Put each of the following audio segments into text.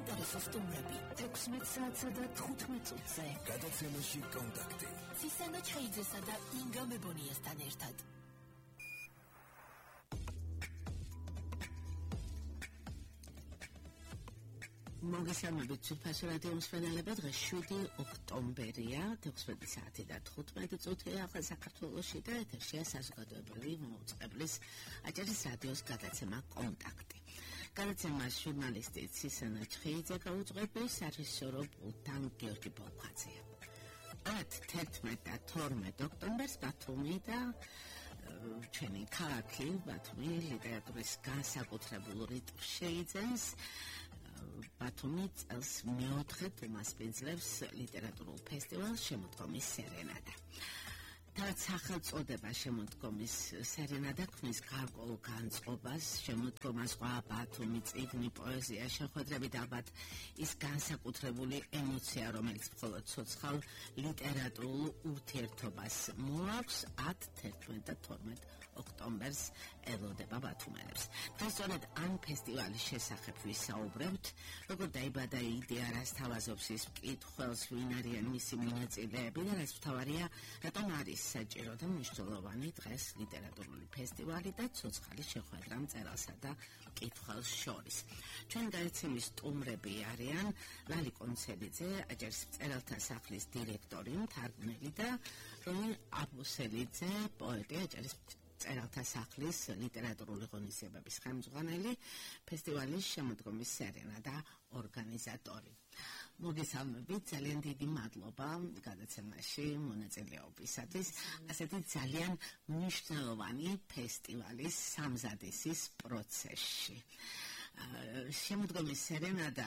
საინტერესო სტუმრები 16 საათსა და 15 წუთზე. გადაცემაში კონტაქტი. ცისანა ჩხეიძესა და ინგა მებონიასთან ერთად. მოგესალმებით ციფრ რადიო მსმენელებო, დღეს 7 ოქტომბერია, 16 საათი და 15 წუთია ახლა საქართველოში და ეთერშია საზოგადოებრივი მოუწყებლის აჭარის რადიოს გადაცემა კონტაქტი. გადაცემას ჟურნალისტი ცისანა ჩხეიძე გაუძღვებს, რეჟისორო ბულთან გიორგი ბოლქვაძე. 11 და 12 ოქტომბერს ბათუმი და ჩვენი ქალაქი ბათუმი ლიტერატურის განსაკუთრებულ რიტმს შეიძენს. ბათუმი წელს მეოთხე თემასპინძლებს ლიტერატურულ ფესტივალს შემოდგომის სერენადა. თავად სახელწოდება შემოდგომის სერენადა ქმნის გარკვეულ განწყობას, შემოდგომა სხვა ბათუმი, წიგნი, პოეზია, შეხვედრებით ალბათ ის განსაკუთრებული ემოცია, რომელიც მხოლოდ ცოცხალ ლიტერატურულ ურთიერთობას მოაქვს 10, 11 და 12 ოქტომბერს ელოდება ბათუმელებს. სწორედ ამ ფესტივალის შესახებ ვისაუბრებთ, როგორ დაიბადა იდეა, რას თავაზობს ის მკითხველს, ვინ არიან მისი მონაწილეები და რაც მთავარია, რატომ არის საჭირო და მნიშვნელოვანი დღეს ლიტერატურული ფესტივალი და ცოცხალი შეხვედრა მწერალსა და მკითხველს შორის. ჩვენ გადაცემის სტუმრები არიან ლალი კონცელიძე, აჭარის მწერალთა სახლის დირექტორი, მთარგმნელი და რონი აბუსელიძე, პოეტი, აჭარის მწერალთა სახლის ლიტერატურული ღონისძიებების ხელმძღვანელი, ფესტივალის შემოდგომის სერენადა ორგანიზატორი. მოგესალმებით, ძალიან დიდი მადლობა გადაცემაში მონაწილეობისათვის. ასეთი ძალიან მნიშვნელოვანი ფესტივალის სამზადისის პროცესში. შემოდგომის სერენადა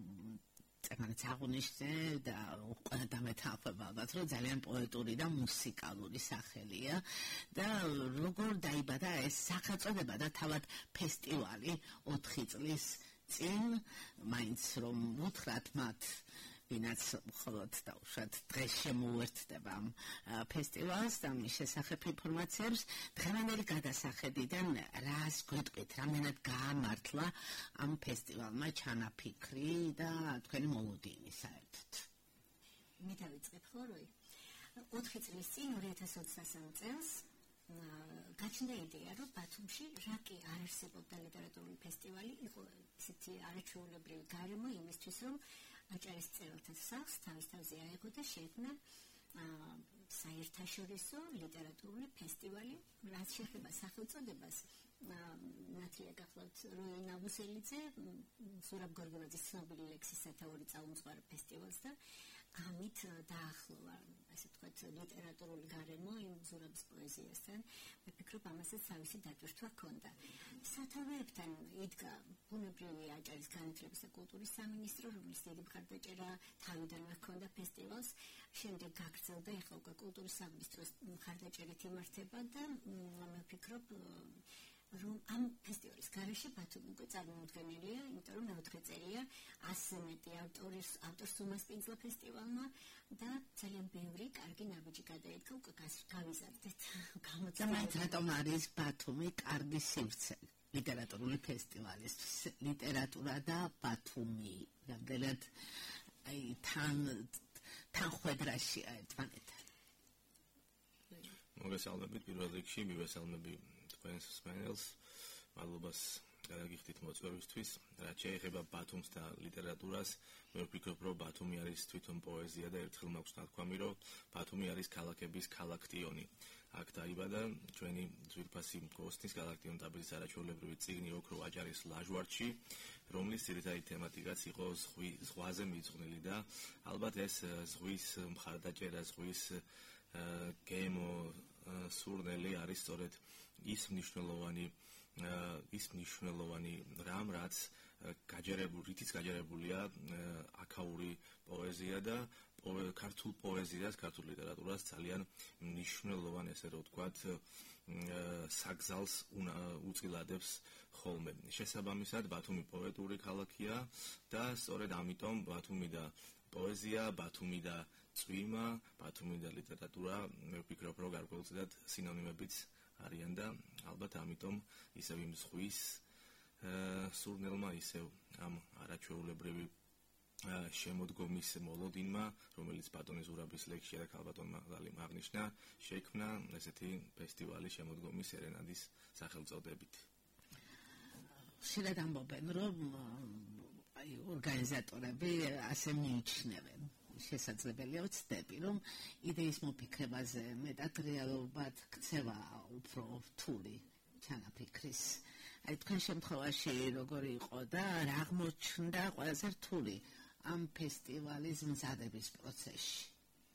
წეგანაც აღნიშნე და ყველა დამეთანხმება ალბათ, რომ ძალიან პოეტური და მუსიკალური სახელია და როგორ დაიბადა ეს სახელწოდება და თავად ფესტივალი 4 წლის წინ, მაინც რომ უთხრათ მათ, ვინაც მხოლოდ დაუშვათ დღეს შემოუერთდება ფესტივალს და მის შესახებ ინფორმაციებს, დღევანდელი გადასახედიდან რას გვეტყვით, რამდენად გაამართლა ამ ფესტივალმა ჩანაფიქრი და თქვენი მოლოდინი საერთოდ. მე დავიწყებ ხოლმე 4 წლის წინ 2023 წელს გაჩნდა იდეა, რომ ბათუმში რა კი არ არსებობდა ლიტერატურული ფესტივალი, იყო ისეთი არაჩვეულებრივი გარემო იმისთვის, რომ აჭარის მწერალთა სახლს თავის თავზე აეღო და შეექმნა საერთაშორისო ლიტერატურული ფესტივალი, რაც შეეხება სახელწოდებას. ნათლია გახლავთ როინ აბუსელიძე, ზურაბ გორგონაძის ცნობილი ლექსის სათაური წამოწყარ ფესტივალს და ამით დაახლოვა, ასე ვთქვათ, ლიტერატურული გარემო იმ ზურაბის პოეზიასთან. მე ვფიქრობ, ამასაც თავისი დატვირთვა ჰქონდა. სათავეებთან იდგა ბუნებრივი აჭარის განათლების და კულტურის სამინისტრო, რომლის დიდი მხარდაჭერა თავიდანვე ჰქონდა ფესტივალს. შემდეგ გაგრძელდა, ეხლა უკვე კულტურის სამინისტროს მხარდაჭერით იმართება და მე ვფიქრობ, რომ ამ ფესტივალის გარეშე ბათუმი უკვე წარმოუდგენელია, იმიტომ რომ მეოთხე წელია 100 მეტი ავტორს უმასპინძლა ფესტივალმა და ძალიან ბევრი კარგი ნაბიჯი გადაედგა, უკვე გავიზარდეთ. გამოცემით რატომ არის ბათუმი კარგი სივრცე ლიტერატურული ფესტივალისთვის, ლიტერატურა და ბათუმი, რამდენად თან ხვედრაშია ერთმანეთთან. მოგესალმებით პირველ რიგში, მივესალმები თქვენს მსმენელს, მადლობას გადაგიხდით მოწვევისთვის. რაც შეეხება ბათუმს და ლიტერატურას, მე ვფიქრობ, რომ ბათუმი არის თვითონ პოეზია და ერთხელ მაქვს ნათქვამი, რომ ბათუმი არის ქალაქების ქალაქტიონი. აქ დაიბადა ჩვენი ძვირფასი გოსტის გალაქტიონ ტაბირის არაჩვეულებრივი წიგნი ოქრო აჭარის ლაჟვარდში, რომლის ძირითადი თემატიკაც იყო ზღვაზე მიძღვნილი და ალბათ ეს ზღვის მხარდაჭერა, ზღვის გემო სურნელი არის სწორედ ის მნიშვნელოვანი რამ, რაც რითიც გაჯერებულია აქაური პოეზია და ქართულ პოეზიას, ქართულ ლიტერატურას ძალიან მნიშვნელოვანი, ესე რომ ვთქვათ, საგზალს უწილადებს ხოლმე. შესაბამისად, ბათუმი პოეტური ქალაქია და სწორედ ამიტომ ბათუმი და პოეზია, ბათუმი და წვიმა, ბათუმი და ლიტერატურა, მე ვფიქრობ, რომ გარკვეულწილად სინონიმებიც არიან და ალბათ ამიტომ ისევ იმ ზღვის სურნელმა, ისევ ამ არაჩვეულებრივი შემოდგომის მოლოდინმა, რომელიც ბატონის ზურაბის ლექსში და ქალბატონმა ღალიმ აღნიშნა, შექმნა ესეთი ფესტივალი შემოდგომის სერენადის სახელწოდებით. შეიძლება ამბობენ, რომ ორგანიზატორები ასე მიიჩნევენ. შესაძლებელია ვცდები, რომ იდეის მოფიქრებაზე მეტად რეალობად ქცევა უფრო რთული ჩანაფიქრის. აი თქვენ შემთხვევაში როგორი იყო და რა აღმოჩნდა ყველაზე რთული ამ ფესტივალის მზადების პროცესში?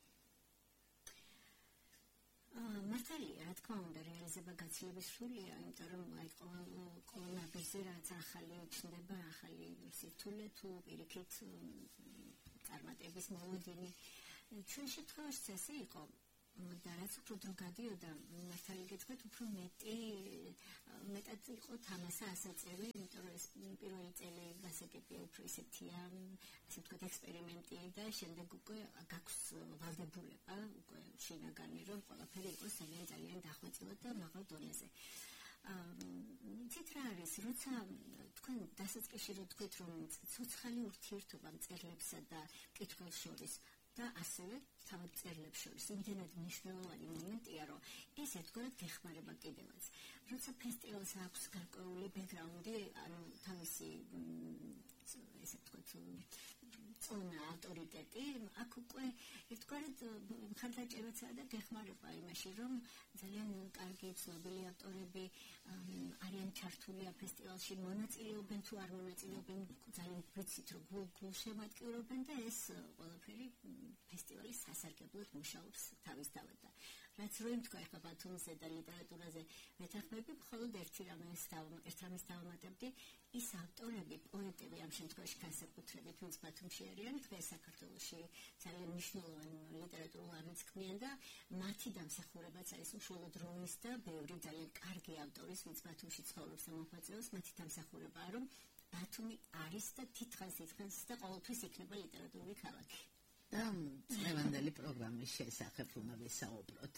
მართალია, რა თქმა უნდა, რეალიზება გაცილებით სრულია, იმიტომ რომ აი ყოველ ნაბიჯზე რაც ახალი ჩნდება, ახალი სირთულე თუ პირიქით წარმატების მოლოდინი. ჩვენ შემთხვევაშიც ესე იყო და რაც უფრო დრო გადიოდა, მართალი გითხრათ, უფრო მეტად იყო თამასა ასაწევი, იმიტომ რომ ეს პირველი წელი გასაგებია უფრო ისეთია, ასე ვთქვათ, ექსპერიმენტი და შემდეგ უკვე გაქვს ვალდებულება, უკვე შინაგანი, რომ ყველაფერი იყოს ძალიან დახვეწილად და მაღალ დონეზე. იცით რა არის, როცა თქვენ დასაწყისში რო თქვით, რომ ცოცხალი ურთიერთობა მწერლებსა და მკითხველს შორის და ასევე თავად მწერლებს შორის იმდენად მნიშვნელოვანი მომენტია, რომ ეს ერთგვარად გეხმარება კიდევაც. როცა ფესტივალს აქვს გარკვეული ბექგრაუნდი, ანუ თავისი ესე ვთქვათ წონა, ავტორიტეტი, აქ უკვე ერთგვარად მხარდაჭერაცაა და გეხმარება იმაში, რომ ძალიან კარგი ცნობილი ავტორები არიან ჩართული ფესტივალში, მონაწილეობენ თუ არ მონაწილეობენ, ძალიან ვიცით, რომ გულშემატკივრობენ და ეს ყველაფერი ფესტივალის სასარგებლოდ მუშაობს თავისთავად. რაც რო იმთქვა ახლა ბათუმზე და ლიტერატურაზე მეთანხმები, მხოლოდ ერთ რამეს დავამატებდი, ის ავტორები, პოეტები ამ შემთხვევაში განსაკუთრებით, ვინც ბათუმში არიან, დღეს საქართველოში ძალიან მნიშვნელოვანი ლიტერატურულ ამბებს ქმნიან და მათი დამსახურებაც არის უშუალოდ რომის და ბევრი ძალიან კარგი ავტორის, ვინც ბათუმში ცხოვრობს და მოღვაწეობს, მათი დამსახურებაა, რომ ბათუმი არის და თითქმის და ყოველთვის იქნება ლიტერატურული ქალაქი. და წლევანდელი პროგრამის შესახებ უნდა ვისაუბროთ.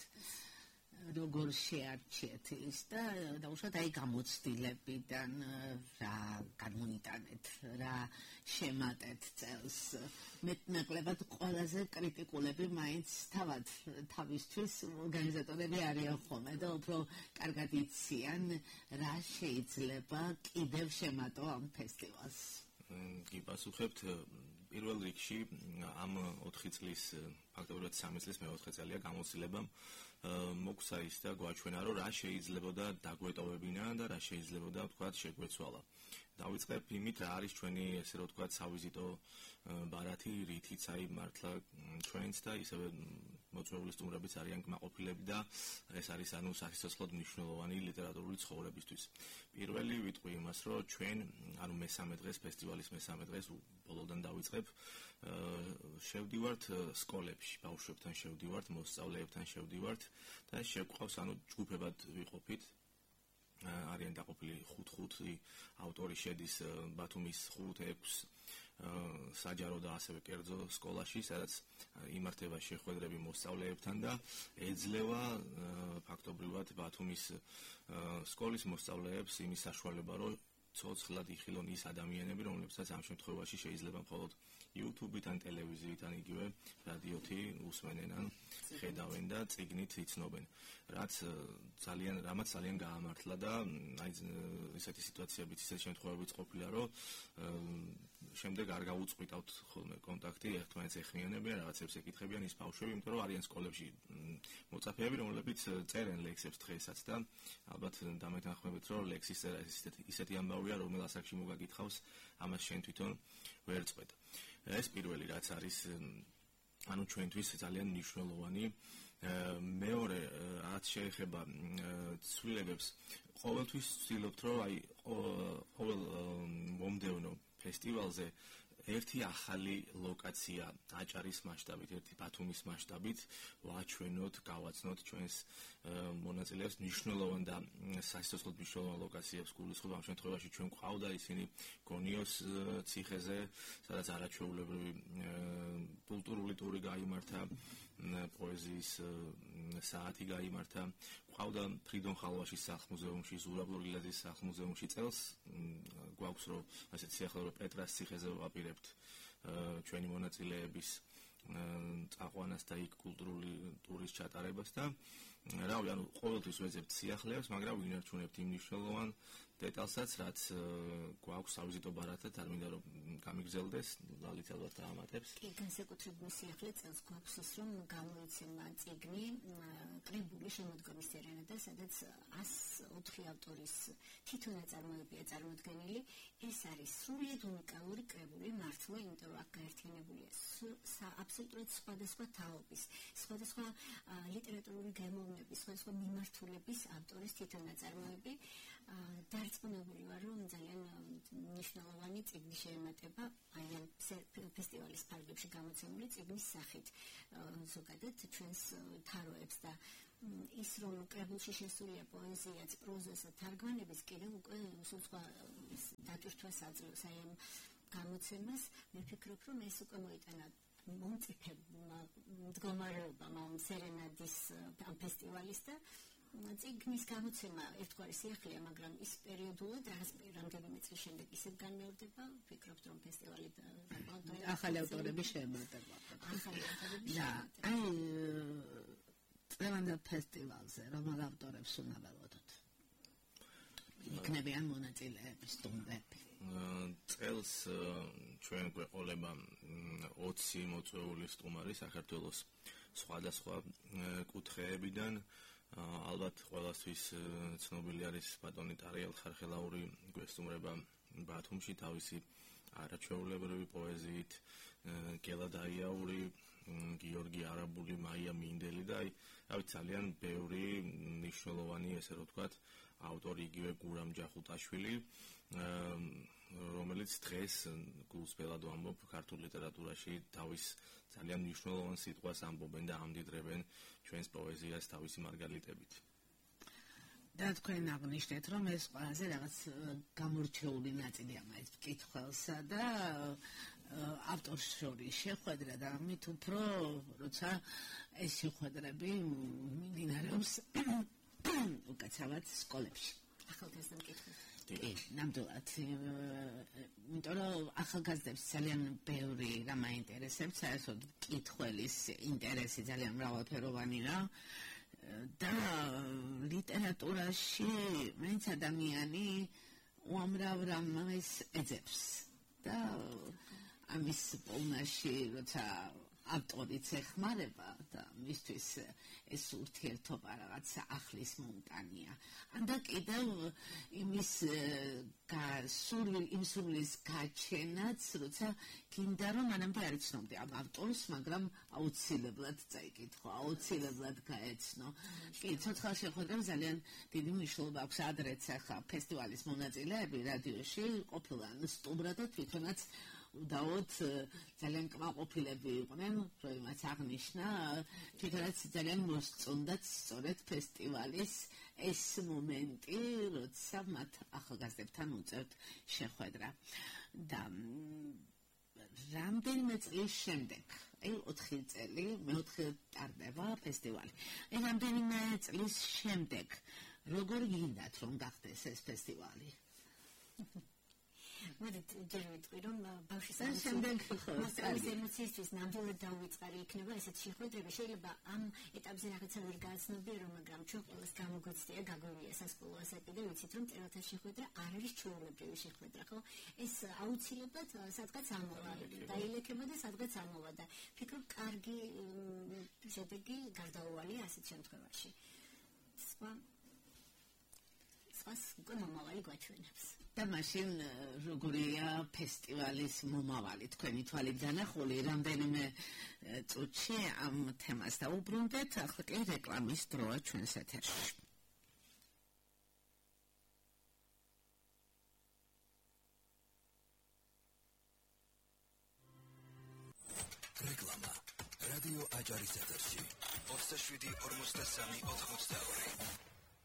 როგორ შეარჩიეთ ის და დაუშვათ აი გამოცდილებიდან რა განმონიტანეთ, რა შემატეთ წელს. მეტნაკლებად ყველაზე კრიტიკულები მაინც თავისთვის ორგანიზატორები არიან ხოლმე და უფრო კარგად იციან რა შეიძლება კიდევ შემატო ამ ფესტივალს. კი, პასუხებთ პირველ რიგში ამ 4 წლის, ფაქტობრივად 3 წლის მე-4 წელია გამოცდილებამ მოგცა ის და გვაჩვენა, რომ რა შეიძლებოდა დაგვეტოვებინა და რა შეიძლებოდა ვთქვათ შეგვეცვალა. დავიწყებ იმით, რა არის ჩვენი ესე რომ ვთქვათ სავიზიტო ბარათი, რითიც აი მართლა ჩვენც და ისევე მოწვეული სტუმრებიც არიან კმაყოფილები და ეს არის ანუ სასიცოცხლოდ მნიშვნელოვანი ლიტერატურული ცხოვრებისთვის. პირველი ვიტყვი იმას, რომ ჩვენ ანუ მესამე დღეს, ფესტივალის მესამე დღეს ბოლოდან დავიწყებ, შევდივართ სკოლებში, ბავშვებთან შევდივართ, მოსწავლეებთან შევდივართ და შეგვყავს ანუ ჯგუფებად ვიყოფით. არიან დაყოფილი 5 ავტორი შედის ბათუმის 5-6 საჯარო და ასევე კერძო სკოლაში, სადაც იმართება შეხვედრები მოსწავლეებთან და ეძლევა ფაქტობრივად ბათუმის სკოლის მოსწავლეებს იმის საშუალება, რომ ცოცხლად იხილონ ის ადამიანები, რომლებსაც ამ შემთხვევაში შეიძლება მხოლოდ YouTube-ით ან ტელევიზიით ან იგივე რადიოთი უსმენენ ან ხედავენ და წიგნით იცნობენ. რამაც ძალიან გაამართლა და აი ესეთი სიტუაციებიც, ისეთი შემთხვევებიც ყოფილა, რომ შემდეგ არ გაუწყვიტავთ ხოლმე კონტაქტი, ერთმანეთს ეხმიანებიან, რაღაცებს ეკითხებიან ის ბავშვები, იმიტომ რომ არიან სკოლებში მოწაფეები, რომლებიც წერენ ლექსებს დღესაც და ალბათ დამეთანხმებით, რომ ლექსის წერა ისეთი ამბავია, რომელ ასაკში მოგაკითხავს, ამას შენ თვითონ ვერ წყვეტ. ეს პირველი რაც არის ანუ ჩვენთვის ძალიან მნიშვნელოვანი. მეორე რაც შეეხება ცვლილებებს, ყოველთვის ვცდილობთ, რომ აი ყოველ მომდევნო ფესტივალზე ერთი ახალი ლოკაცია აჭარის მასშტაბით, ერთი ბათუმის მასშტაბით ვაჩვენოთ, გავაცნოთ ჩვენს მონაწილეებს მნიშვნელოვან და სასიცოცხლოდ მნიშვნელოვან ლოკაციებს გულისხმობ. ამ შემთხვევაში ჩვენ გვყავდა ისინი გონიოს ციხეზე, სადაც არაჩვეულებრივი კულტურული ტური გაიმართა, პოეზიის საათი გაიმართა. გვყავდა ფრიდონ ხალვაშის სახლ-მუზეუმში, ზურაბ ლურილაძის სახლ-მუზეუმში წელს გვაქვს, რომ ასეთ სიახლოვე პეტრას ციხეზე ვაპირებთ ჩვენი მონაწილეების წაყვანას და იქ კულტურული ტურის ჩატარებას და რავი, ანუ ყოველთვის ვეძებთ სიახლეებს, მაგრამ ვინარჩუნებთ იმ მნიშვნელოვან დეტალსაც, რაც გვაქვს სავიზიტო ბარათად, არ მინდა რომ გამიგზელდეს, ლალით ალბათ დაამატებს. კი, განსაკუთრებული სიახლე წელს გვაქვს ის, რომ გამოიცემა წიგნი კრებული შემოდგომის სერენადა, სადაც 104 ავტორის თითო ნაწარმოებია წარმოდგენილი. ეს არის სრულიად უნიკალური კრებული მართლა, იმიტომ რომ აქ გაერთიანებულია აბსოლუტურად სხვადასხვა თაობის, სხვადასხვა ლიტერატურული გემოვნების, სხვადასხვა მიმართულების ავტორის თითო ნაწარმოები. დარწმუნებული ვარ, რომ ძალიან მნიშვნელოვანი წიგნი შეემატება აი ამ ფესტივალის ფარგლებში გამოცემული წიგნის სახით ზოგადად ჩვენს თაროებს და ის რომ კრებულში შესულია პოეზიაც, პროზას და თარგმანებიც კიდევ უკვე სულ სხვა დატვირთვას აძლევს აი ამ გამოცემას. მე ვფიქრობ, რომ ეს უკვე მოიტანა მომწიფებულმა მდგომარეობამ ამ სერენადის ამ ფესტივალის და წიგნის გამოცემა ერთგვარი სიახლეა, მაგრამ ის პერიოდულად რამდენიმე წლის შემდეგ ისევ განმეორდება. ვფიქრობთ, რომ ფესტივალი ახალი ავტორები შეემატება. და წლევანდელ ფესტივალზე რომელ ავტორებს უნდა ველოდოთ? იქნებიან მონაწილეები, სტუმრები. წელს ჩვენ გვეყოლება 20 მოწვეული სტუმარი საქართველოს სხვადასხვა კუთხეებიდან. ალბათ ყველასთვის ცნობილი არის ბატონი ტარიელ ხარხელაური გვესტუმრება ბათუმში თავისი არაჩვეულებრივი პოეზიით, გელა დაიაური, გიორგი არაბული, მაია მინდელი და აი ძალიან ბევრი მნიშვნელოვანი, ესე რომ ვთქვათ, ავტორი იგივე გურამ ჯახუტაშვილი, რომელიც დღეს გულსფელად ვამბობ ქართულ ლიტერატურაში თავის ძალიან მნიშვნელოვან სიტყვას ამბობენ და ამდიდრებენ ჩვენს პოეზიას თავისი მარგალიტებით. და თქვენ აღნიშნეთ, რომ ეს ყველაზე რაღაც გამორჩეული ნაწილია მაგ კითხვასა და ავტორის შორის შეხვედრა და ამით უფრო როცა ეს შეხვედრები მიმდინარეობს უკაცრავად სკოლებში. ახალგაზრდა მკითხველს. კი, ნამდვილად. იმიტომ რომ ახალგაზრდებს ძალიან ბევრი რამ აინტერესებს, საერთოდ კითხველის ინტერესი ძალიან მრავალფეროვანია და ლიტერატურაში მეც ადამიანი უამრავ რამს ეძებს და ამის პოვნაში როცა ავტორიც ეხმარება და მისთვის ეს ურთიერთობა რაღაც ახლის მომტანია. ანდა კიდევ იმის სურვილის გაჩენაც, როცა გინდა რომ მანამდე არ იცნობდი ამ ავტორს, მაგრამ აუცილებლად წაიკითხო, აუცილებლად გაეცნო. კი, ცოცხალ შეხვედრებს ძალიან დიდი მნიშვნელობა აქვს ადრეც ახლა ფესტივალის მონაწილეები რადიოში ყოფილან სტუმრად და თვითონაც უდაოდ ძალიან კმაყოფილები იყვნენ, რომ იმაც აღნიშნა, თვითონაც ძალიან მოსწონდათ სწორედ ფესტივალის ეს მომენტი, როცა მათ ახალგაზრდებთან უწევთ შეხვედრა. და რამდენიმე წლის შემდეგ, აი 4 წელი, მე-4 ტარდება ფესტივალი. აი რამდენიმე წლის შემდეგ, როგორ გინდათ რომ გახდეს ეს ფესტივალი? მოდით ჯერ ვიტყვი, რომ ბავშვის ემოციისთვის ნამდვილად დაუვიწყარი იქნება ესეთ შეხვედრები. შეიძლება ამ ეტაპზე რაღაცა ვერ გააცნობიერო, მაგრამ ჩვენ ყველას გამოგვეცდია, გაგვივია სასკოლო ასაკი და ვიცით, რომ წერათა შეხვედრა არ არის ჩვეულებრივი შეხვედრა, ხო? ეს აუცილებლად სადღაც ამოვა, დაილექება და სადღაც ამოვა და ფიქრობ, კარგი შედეგი გარდაუვალია ასეთ შემთხვევაში. სხვას უკვე მომავალი გვაჩვენებს. და მაშინ როგორია ფესტივალის მომავალი თქვენი თვალით განახული, რამდენიმე წუთში ამ თემას დაუბრუნდეთ, ახლა კი რეკლამის დროა ჩვენს ეთერში. რეკლამა რადიო აჭარის ეთერში 27-43-82.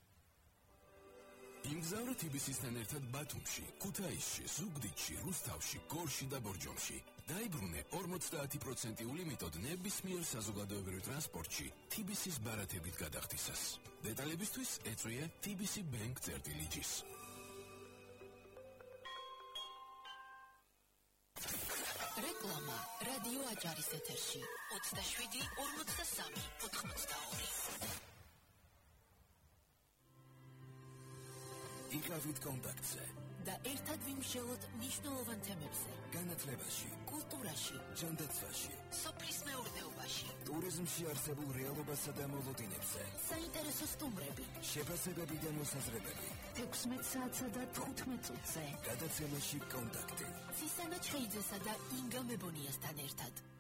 იმგზავრე TBC-სთან ერთად ბათუმში, ქუთაისში, ზუგდიდში, რუსთავში, გორში და ბორჯომში. დაიბრუნე 50% ლიმიტოდ ნებისმიერ საზოგადოებრივ ტრანსპორტში TBC-ის ბარათებით გადახდისას. დეტალებისთვის ეწვიე TBC Bank-ს. რეკლამა რადიო აჭარის ეთერში 27 43 82 იყავით კონტაქტზე და ერთად ვიმშელოთ მნიშვნელოვან თემებზე განათლებაში, კულტურაში, ჯანდაცვაში, სოფლის მეურნეობაში, ტურიზმში არსებულ რეალობასა და მოლოდინებზე, საინტერესო სტუმრები, შეფასებები და მოსაზრებები 16 საათსა და 15 წუთზე გადაცემაში კონტაქტი ცისანა ჩხეიძესა და ინგა მებონიასთან ერთად